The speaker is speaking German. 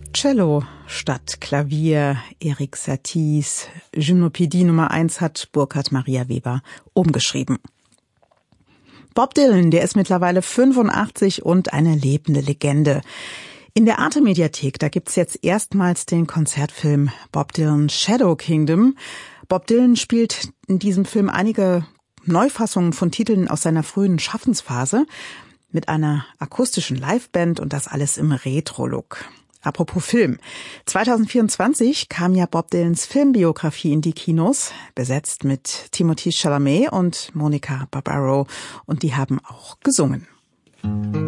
Cello statt Klavier, Erik Satie's Gymnopädie Nummer 1 hat Burkhard Maria Weber umgeschrieben. Bob Dylan, der ist mittlerweile 85 und eine lebende Legende. In der Arte-Mediathek, da gibt's jetzt erstmals den Konzertfilm Bob Dylan Shadow Kingdom. Bob Dylan spielt in diesem Film einige Neufassungen von Titeln aus seiner frühen Schaffensphase mit einer akustischen Liveband und das alles im Retro-Look. Apropos Film. 2024 kam ja Bob Dylans Filmbiografie in die Kinos, besetzt mit Timothée Chalamet und Monica Barbaro. Und die haben auch gesungen.